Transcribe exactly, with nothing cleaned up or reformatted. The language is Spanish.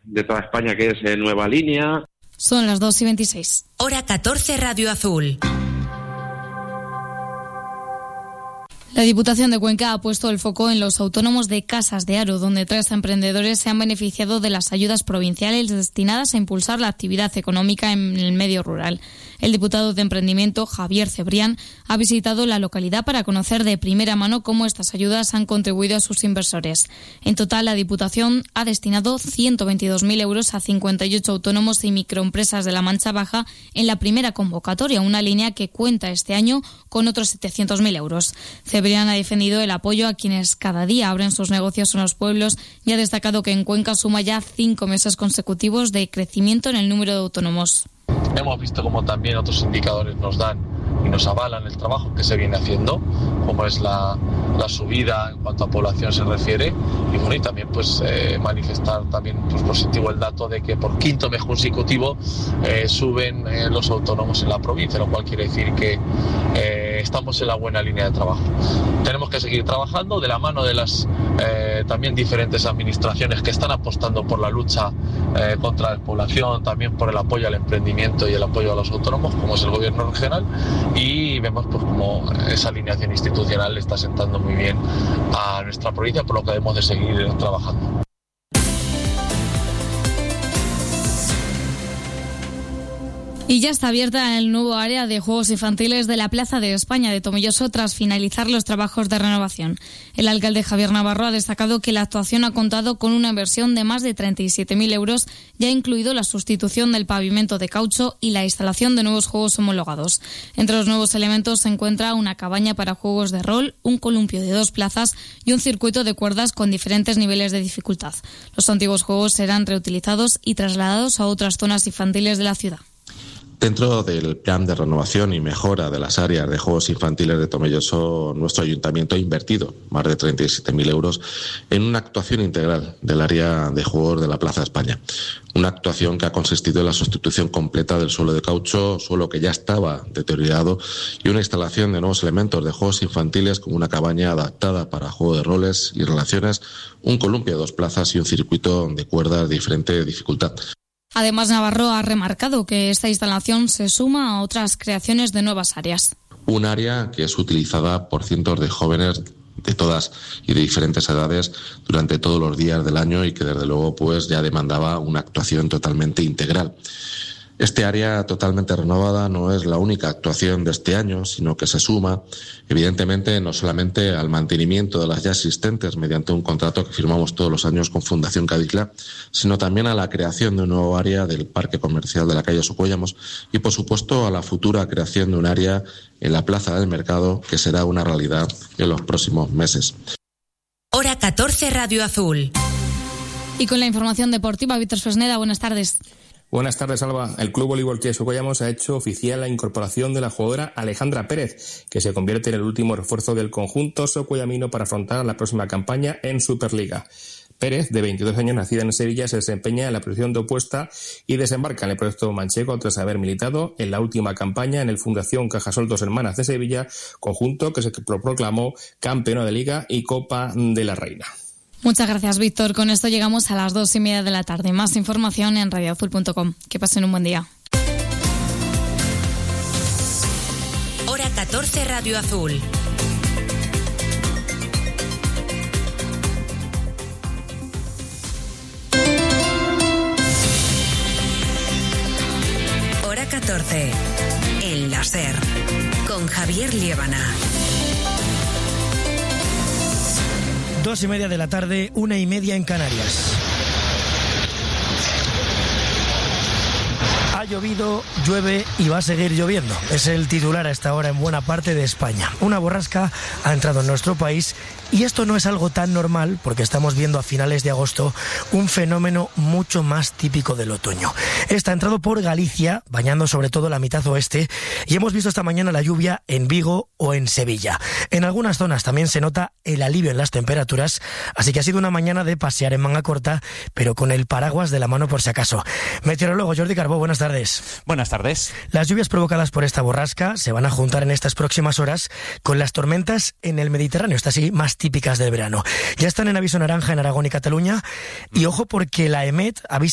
de toda España, que es eh, Nueva Línea. Son las dos y veintiséis. Hora catorce, Radio Azul. La Diputación de Cuenca ha puesto el foco en los autónomos de Casas de Aro, donde tres emprendedores se han beneficiado de las ayudas provinciales destinadas a impulsar la actividad económica en el medio rural. El diputado de Emprendimiento, Javier Cebrián, ha visitado la localidad para conocer de primera mano cómo estas ayudas han contribuido a sus inversores. En total, la Diputación ha destinado ciento veintidós mil euros a cincuenta y ocho autónomos y microempresas de la Mancha Baja en la primera convocatoria, una línea que cuenta este año con otros setecientos mil euros. Cebrián ha defendido el apoyo a quienes cada día abren sus negocios en los pueblos y ha destacado que en Cuenca suma ya cinco meses consecutivos de crecimiento en el número de autónomos. Hemos visto como también otros indicadores nos dan y nos avalan el trabajo que se viene haciendo, como es la, la subida en cuanto a población se refiere, y bueno, y también pues eh, manifestar también pues, positivo el dato de que por quinto mes consecutivo eh, suben eh, los autónomos en la provincia, lo cual quiere decir que eh, estamos en la buena línea de trabajo. Tenemos que seguir trabajando de la mano de las eh, también diferentes administraciones que están apostando por la lucha eh, contra la despoblación, también por el apoyo al emprendimiento y el apoyo a los autónomos, como es el gobierno regional, y vemos pues como esa alineación institucional está sentando muy bien a nuestra provincia, por lo que debemos de seguir trabajando. Y ya está abierta el nuevo área de juegos infantiles de la Plaza de España de Tomelloso tras finalizar los trabajos de renovación. El alcalde Javier Navarro ha destacado que la actuación ha contado con una inversión de más de treinta y siete mil euros, ya incluido la sustitución del pavimento de caucho y la instalación de nuevos juegos homologados. Entre los nuevos elementos se encuentra una cabaña para juegos de rol, un columpio de dos plazas y un circuito de cuerdas con diferentes niveles de dificultad. Los antiguos juegos serán reutilizados y trasladados a otras zonas infantiles de la ciudad. Dentro del plan de renovación y mejora de las áreas de juegos infantiles de Tomelloso, nuestro ayuntamiento ha invertido más de treinta y siete mil euros en una actuación integral del área de juegos de la Plaza de España. Una actuación que ha consistido en la sustitución completa del suelo de caucho, suelo que ya estaba deteriorado, y una instalación de nuevos elementos de juegos infantiles como una cabaña adaptada para juego de roles y relaciones, un columpio de dos plazas y un circuito de cuerdas de diferente dificultad. Además, Navarro ha remarcado que esta instalación se suma a otras creaciones de nuevas áreas. Un área que es utilizada por cientos de jóvenes de todas y de diferentes edades durante todos los días del año y que desde luego pues ya demandaba una actuación totalmente integral. Este área totalmente renovada no es la única actuación de este año, sino que se suma, evidentemente, no solamente al mantenimiento de las ya existentes mediante un contrato que firmamos todos los años con Fundación Cadicla, sino también a la creación de un nuevo área del Parque Comercial de la calle Socuéllamos y, por supuesto, a la futura creación de un área en la Plaza del Mercado, que será una realidad en los próximos meses. Hora catorce, Radio Azul. Y con la información deportiva, Víctor Fresneda, buenas tardes. Buenas tardes, Alba. El Club Voleibol Club Socuéllamos ha hecho oficial la incorporación de la jugadora Alejandra Pérez, que se convierte en el último refuerzo del conjunto socuellamino para afrontar la próxima campaña en Superliga. Pérez, de veintidós años, nacida en Sevilla, se desempeña en la posición de opuesta y desembarca en el proyecto manchego tras haber militado en la última campaña en el Fundación Cajasol Dos Hermanas de Sevilla, conjunto que se proclamó campeona de Liga y Copa de la Reina. Muchas gracias, Víctor. Con esto llegamos a las dos y media de la tarde. Más información en radio azul punto com. Que pasen un buen día. Hora catorce, Radio Azul. Hora catorce. El láser. Con Javier Liébana. Dos y media de la tarde, una y media en Canarias. Ha llovido, llueve y va a seguir lloviendo. Es el titular a esta hora en buena parte de España. Una borrasca ha entrado en nuestro país y esto no es algo tan normal porque estamos viendo a finales de agosto un fenómeno mucho más típico del otoño. Esta ha entrado por Galicia, bañando sobre todo la mitad oeste, y hemos visto esta mañana la lluvia en Vigo o en Sevilla. En algunas zonas también se nota el alivio en las temperaturas, así que ha sido una mañana de pasear en manga corta, pero con el paraguas de la mano por si acaso. Meteorólogo Jordi Carbó, buenas tardes. Buenas tardes. Las lluvias provocadas por esta borrasca se van a juntar en estas próximas horas con las tormentas en el Mediterráneo, estas sí, más típicas del verano. Ya están en aviso naranja en Aragón y Cataluña, y ojo porque la EMET avisa